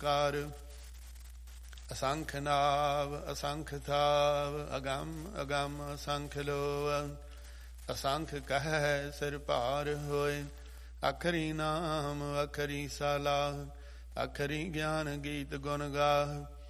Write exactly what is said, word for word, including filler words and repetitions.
ਕਰ। ਅਸੰਖ ਨਾਵ ਅਸੰਖ ਥਾਵ ਅਗੰਮ ਅਗੰਮ ਅਸੰਖ ਲੋਅ। ਅਸੰਖ ਕਹਿ ਸਿਰ ਭਾਰ ਹੋਏ। ਅਖਰੀ ਨਾਮ ਅਖਰੀ ਸਲਾਹ। ਅਖਰੀ ਗਿਆਨ ਗੀਤ ਗੁਣ ਗਾਹ।